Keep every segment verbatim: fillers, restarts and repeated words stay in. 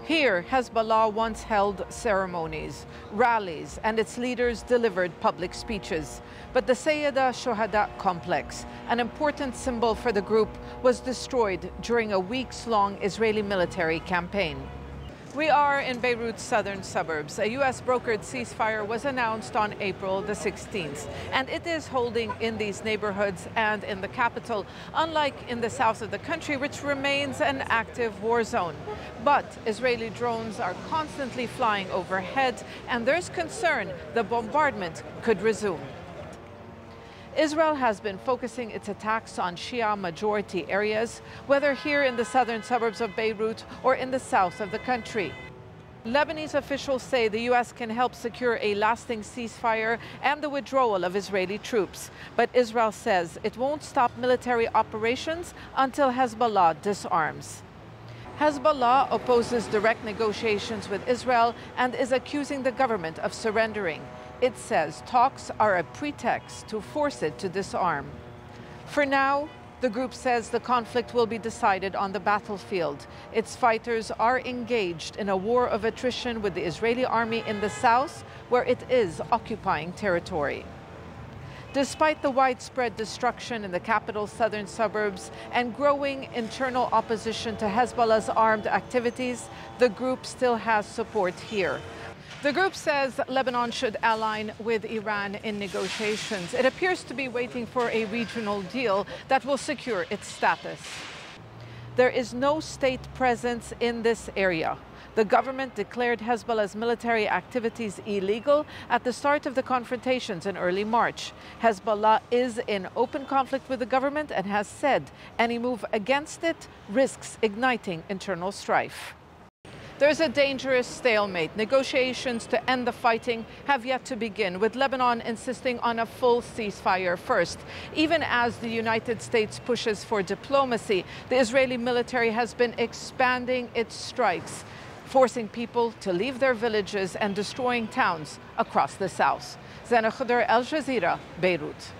Here, Hezbollah once held ceremonies, rallies, and its leaders delivered public speeches. But the Sayyida Shohada complex, an important symbol for the group, was destroyed during a weeks-long Israeli military campaign. We are in Beirut's southern suburbs. A U S-brokered ceasefire was announced on April the sixteenth, and it is holding in these neighborhoods and in the capital, unlike in the south of the country, which remains an active war zone. But Israeli drones are constantly flying overhead, and there's concern the bombardment could resume. Israel has been focusing its attacks on Shia majority areas, whether here in the southern suburbs of Beirut or in the south of the country. Lebanese officials say the U S can help secure a lasting ceasefire and the withdrawal of Israeli troops. But Israel says it won't stop military operations until Hezbollah disarms. Hezbollah opposes direct negotiations with Israel and is accusing the government of surrendering. It says talks are a pretext to force it to disarm. For now, the group says the conflict will be decided on the battlefield. Its fighters are engaged in a war of attrition with the Israeli army in the south, where it is occupying territory. Despite the widespread destruction in the capital's southern suburbs and growing internal opposition to Hezbollah's armed activities, the group still has support here. The group says Lebanon should align with Iran in negotiations. It appears to be waiting for a regional deal that will secure its status. There is no state presence in this area. The government declared Hezbollah's military activities illegal at the start of the confrontations in early March. Hezbollah is in open conflict with the government and has said any move against it risks igniting internal strife. There's a dangerous stalemate. Negotiations to end the fighting have yet to begin, with Lebanon insisting on a full ceasefire first. Even as the United States pushes for diplomacy, the Israeli military has been expanding its strikes, forcing people to leave their villages and destroying towns across the south. Zana Khudr, Al Jazeera, Beirut.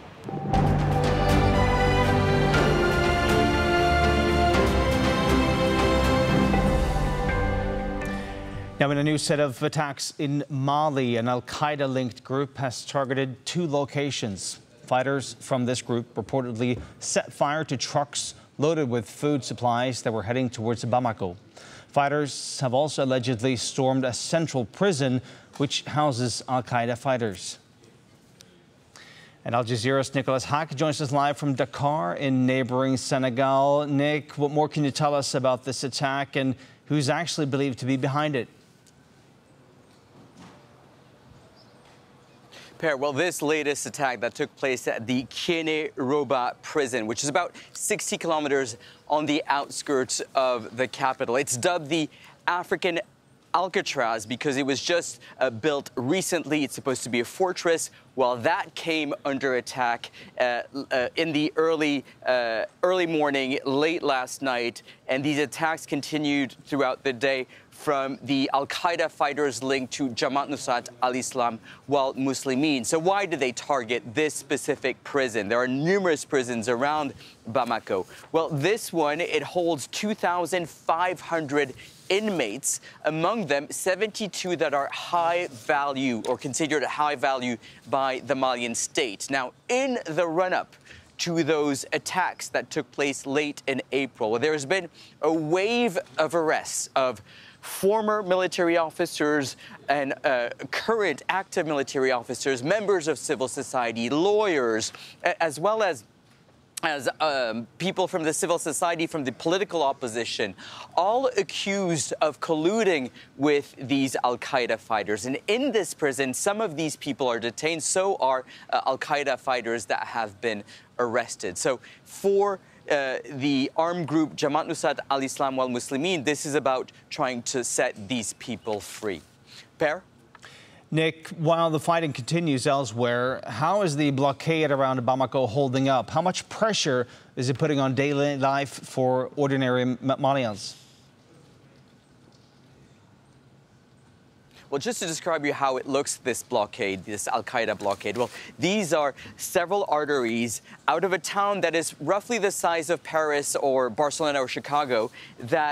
Now, in a new set of attacks in Mali, an al-Qaeda-linked group has targeted two locations. Fighters from this group reportedly set fire to trucks loaded with food supplies that were heading towards Bamako. Fighters have also allegedly stormed a central prison which houses al-Qaeda fighters. And Al Jazeera's Nicholas Haque joins us live from Dakar in neighboring Senegal. Nick, what more can you tell us about this attack and who's actually believed to be behind it? Per, well, this latest attack that took place at the Kene-Roba prison, which is about sixty kilometers on the outskirts of the capital. It's dubbed the African Alcatraz because it was just uh, built recently. It's supposed to be a fortress. Well, that came under attack uh, uh, in the early uh, early morning, late last night, and these attacks continued throughout the day from the al-Qaeda fighters linked to Jamaat Nusrat al-Islam wal Muslimin. So why did they target this specific prison? There are numerous prisons around Bamako. Well, this one, it holds two thousand five hundred inmates, among them seventy-two that are high value or considered high value by the Malian state. Now, in the run-up to those attacks that took place late in April, well, there has been a wave of arrests of former military officers and uh, current active military officers, members of civil society, lawyers, as well as as um, people from the civil society, from the political opposition, all accused of colluding with these al-Qaeda fighters. And in this prison, some of these people are detained, so are uh, al-Qaeda fighters that have been arrested. So for Uh, the armed group Jamaat Nusrat al-Islam wal Muslimin, this is about trying to set these people free. Per? Nick, while the fighting continues elsewhere, how is the blockade around Bamako holding up? How much pressure is it putting on daily life for ordinary Malians? Well, just to describe you how it looks, this blockade, this al-Qaeda blockade, well, these are several arteries out of a town that is roughly the size of Paris or Barcelona or Chicago that